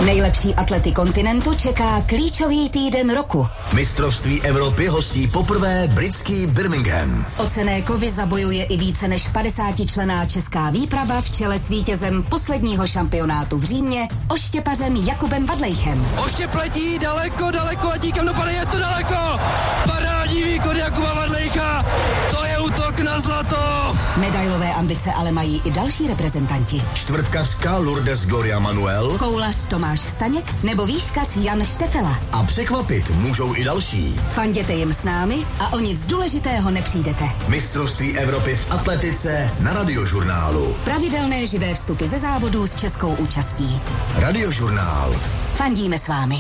Nejlepší atlety kontinentu čeká klíčový týden roku. Mistrovství Evropy hostí poprvé britský Birmingham. O cenné kovy zabojuje i více než 50členná česká výprava v čele s vítězem posledního šampionátu v Římě, oštěpařem Jakubem Vadlejchem. Oštěp letí daleko a díkem dopadne, je to daleko! Parádní výkon Jakuba Vadlejcha, to je útok na zlato! Medailové ambice ale mají i další reprezentanti. Čtvrtkařka Lourdes Gloria Manuel, koulař Tomáš Staněk nebo výškař Jan Štefela. A překvapit můžou i další. Fanděte jim s námi a o nic důležitého nepřijdete. Mistrovství Evropy v atletice na Radiožurnálu. Pravidelné živé vstupy ze závodů s českou účastí. Radiožurnál. Fandíme s vámi.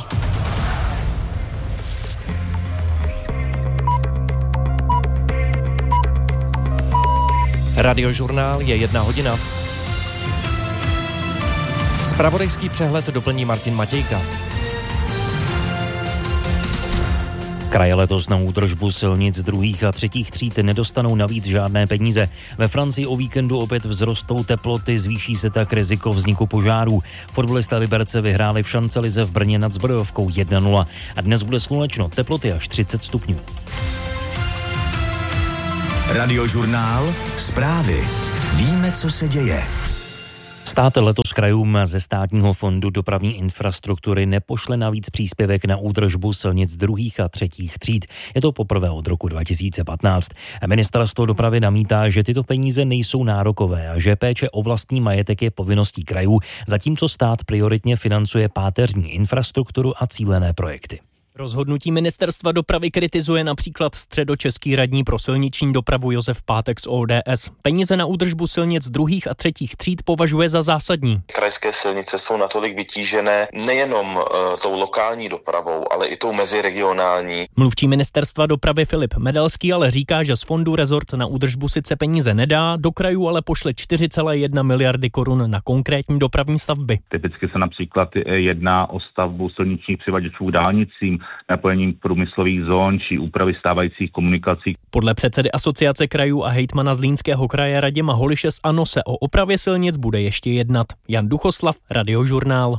Radiožurnál je 1 hodina. Zpravodajský přehled doplní Martin Matějka. Kraje letos na údržbu silnic druhých a třetích tříd nedostanou navíc žádné peníze. Ve Francii o víkendu opět vzrostou teploty, zvýší se tak riziko vzniku požárů. Fotbalisté Liberce vyhráli v Šancelize v Brně nad Zbrojovkou 1-0. A dnes bude slunečno, teploty až 30 stupňů. Radiožurnál, zprávy. Víme, co se děje. Stát letos krajům ze Státního fondu dopravní infrastruktury nepošle navíc příspěvek na údržbu silnic druhých a třetích tříd. Je to poprvé od roku 2015. Ministerstvo dopravy namítá, že tyto peníze nejsou nárokové a že péče o vlastní majetek je povinností krajů, zatímco stát prioritně financuje páteřní infrastrukturu a cílené projekty. Rozhodnutí ministerstva dopravy kritizuje například středočeský radní pro silniční dopravu Josef Pátek z ODS. Peníze na údržbu silnic druhých a třetích tříd považuje za zásadní. Krajské silnice jsou natolik vytížené nejenom tou lokální dopravou, ale i tou meziregionální. Mluvčí ministerstva dopravy Filip Medelský ale říká, že z fondu rezort na údržbu sice peníze nedá, do krajů ale pošle 4,1 miliardy korun na konkrétní dopravní stavby. Typicky se například jedná o stavbu silničních přivaděčů k dálnicím, napojením průmyslových zón či úpravy stávajících komunikací. Podle předsedy Asociace krajů a hejtmana Zlínského kraje Radima Holiše z ANO se o opravě silnic bude ještě jednat. Jan Duchoslav, Radiožurnál.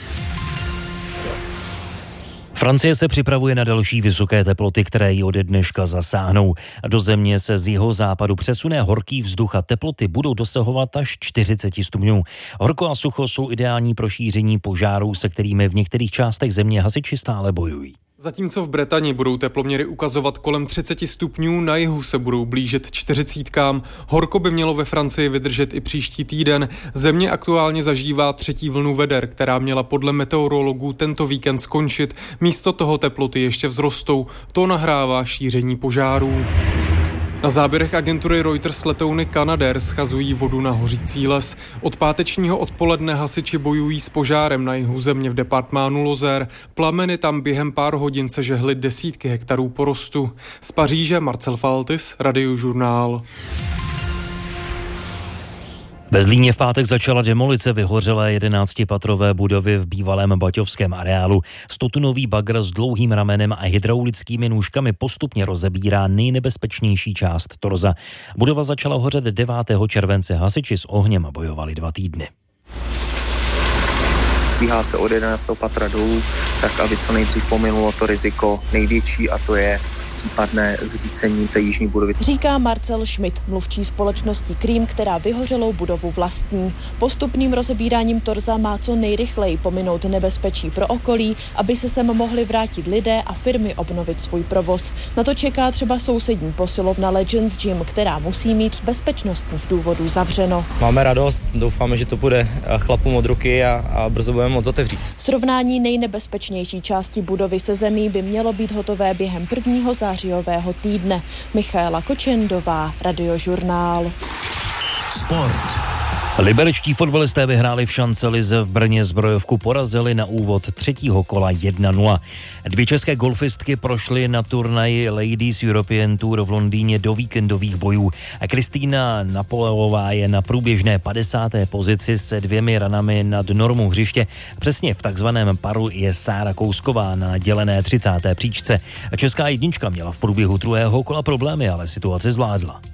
Francie se připravuje na další vysoké teploty, které ji ode dneška zasáhnou. Do země se z jihozápadu přesune horký vzduch a teploty budou dosahovat až 40 stupňů. Horko a sucho jsou ideální pro šíření požárů, se kterými v některých částech země hasiči stále bojují. Zatímco v Bretani budou teploměry ukazovat kolem 30 stupňů, na jihu se budou blížit 40. Horko by mělo ve Francii vydržet i příští týden. Země aktuálně zažívá třetí vlnu veder, která měla podle meteorologů tento víkend skončit. Místo toho teploty ještě vzrostou. To nahrává šíření požárů. Na záběrech agentury Reuters letouny Canadair schazují vodu na hořící les. Od pátečního odpoledne hasiči bojují s požárem na jihu země v departmánu Lozère. Plameny tam během pár hodin sežehly desítky hektarů porostu. Z Paříže Marcel Faltis, Radiožurnál. Ve Zlíně v pátek začala demolice vyhořelé 11patrové budovy v bývalém baťovském areálu. 100tunový bagr s dlouhým ramenem a hydraulickými nůžkami postupně rozebírá nejnebezpečnější část torza. Budova začala hořet 9. července. Hasiči s ohněm bojovali 2 týdny. Stříhá se od 11. patra dolů, tak aby co nejdřív pominulo to riziko největší, a to je případné zřícení té jižní budovy. Říká Marcel Schmidt, mluvčí společnosti Krím, která vyhořelou budovu vlastní. Postupným rozebíráním torza má co nejrychleji pominout nebezpečí pro okolí, aby se sem mohli vrátit lidé a firmy obnovit svůj provoz. Na to čeká třeba sousední posilovna Legends Gym, která musí mít z bezpečnostních důvodů zavřeno. Máme radost, doufáme, že to půjde chlapům od ruky a brzo budeme moct otevřít. Srovnání nejnebezpečnější části budovy se zemí by mělo být hotové během 1. zářijového týdne. Michaela Kočendová, Radiožurnál. Sport. Liberečtí fotbalisté vyhráli v Šancelize v Brně Zbrojovku, porazili na úvod 3. kola 1-0. 2 české golfistky prošly na turnaji Ladies European Tour v Londýně do víkendových bojů. A Kristýna Napoleová je na průběžné 50. pozici se 2 ranami nad normou hřiště. Přesně v takzvaném paru je Sára Kousková na dělené 30. příčce. Česká jednička měla v průběhu 2. kola problémy, ale situaci zvládla.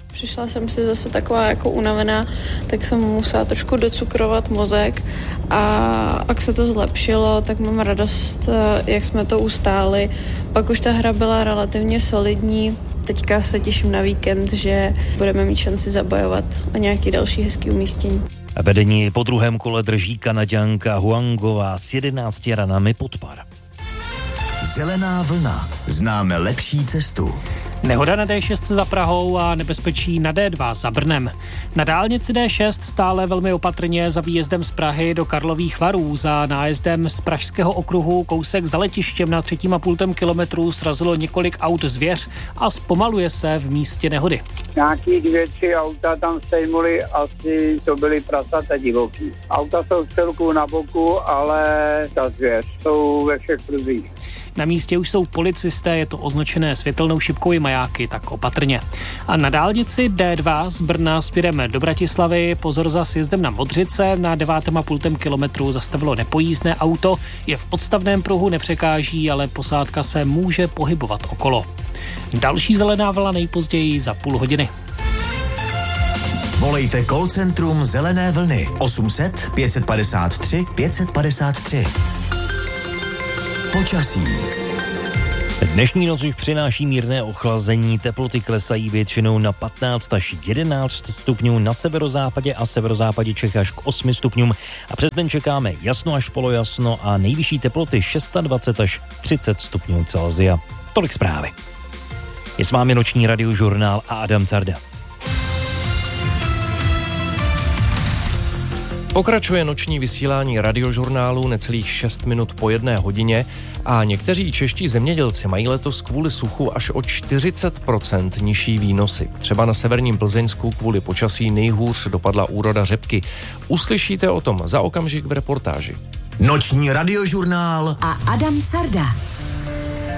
Přišla jsem si zase taková jako unavená, tak jsem musela trošku docukrovat mozek a jak se to zlepšilo, tak mám radost, jak jsme to ustáli. Pak už ta hra byla relativně solidní. Teďka se těším na víkend, že budeme mít šanci zabojovat o nějaký další hezký umístění. Vedení po druhém kole drží Kanaďanka Huangová s 11 ranami pod par. Zelená vlna. Známe lepší cestu. Nehoda na D6 za Prahou a nebezpečí na D2 za Brnem. Na dálnici D6 stále velmi opatrně za výjezdem z Prahy do Karlových Varů. Za nájezdem z Pražského okruhu kousek za letištěm na 3,5 kilometru srazilo několik aut zvěř a zpomaluje se v místě nehody. Nějaký 2-3 auta tam sejmuly, asi to byly prasata divoký. Auta jsou vcelku na boku, ale ta zvěř jsou ve všech pruzích. Na místě už jsou policisté, je to označené světelnou šipkou i majáky, tak opatrně. A na dálnici D2 z Brna směrem do Bratislavy pozor za sjezdem na Modřice, na 9,5 kilometru zastavilo nepojízdné auto, je v odstavném pruhu, nepřekáží, ale posádka se může pohybovat okolo. Další zelená vlna nejpozději za půl hodiny. Volejte call centrum Zelené vlny 800 553 553. Počasí. Dnešní noc už přináší mírné ochlazení, teploty klesají většinou na 15 až 11 stupňů, na severozápadě a severozápadě Čech až k 8 stupňům a přes den čekáme jasno až polojasno a nejvyšší teploty 26 až 30 stupňů Celsia. Tolik zprávy. Je s vámi noční radiožurnál a Adam Carda. Pokračuje noční vysílání radiožurnálu necelých 6 minut po 1 hodině a někteří čeští zemědělci mají letos kvůli suchu až o 40% nižší výnosy. Třeba na severním Plzeňsku kvůli počasí nejhůř dopadla úroda řepky. Uslyšíte o tom za okamžik v reportáži. Noční radiožurnál a Adam Carda.